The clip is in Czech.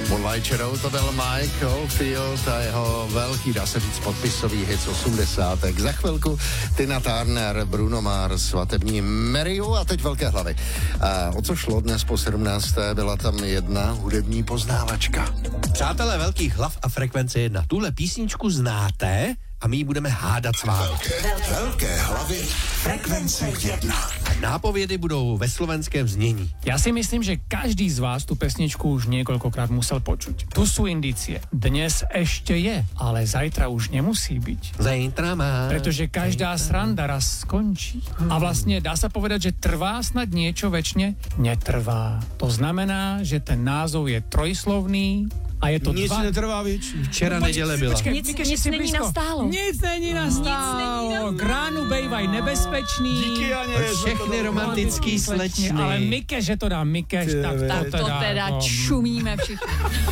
Moonlight Shadow, to byl Mike Oldfield a jeho velký, dá se říct, podpisový hit z 80. Za chvilku Tina Turner, Bruno Mars, svatební Mariu a teď velké hlavy. A o co šlo dnes po 17. byla tam jedna hudební poznávačka. Přátelé velkých hlav a frekvence 1. Tuhle písničku znáte a my ji budeme hádat s vámi. Velké hlavy frekvence 1. Nápovědy budou ve slovenském znění. Ja si myslím, že každý z vás tú pesničku už niekoľkokrát musel počuť. Tu sú indície. Dnes ešte je, ale zajtra už nemusí byť. Zajtra má. Pretože každá sranda raz skončí. A vlastne dá sa povedať, že trvá snad niečo večne? Netrvá. To znamená, že ten názov je trojslovný a je to Nic netrvá věčně. Včera neděle byla. Nic není nastálo. Nic není nastálo. K ránu bejvaj nebezpečný. Díky, Janě. Všechny romantický slečny. Ale Mike, že to dá Mike, tak to To teda čumíme všichni.